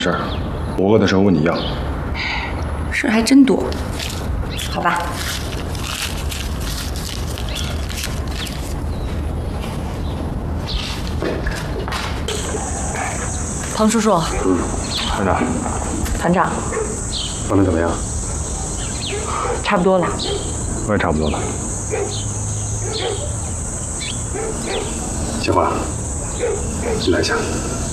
事儿，我饿的时候问你要。 事儿还真多，好吧。 唐叔叔， 团长， 团长， 帮的怎么样？ 差不多了。 我也差不多了。小花，进来一下。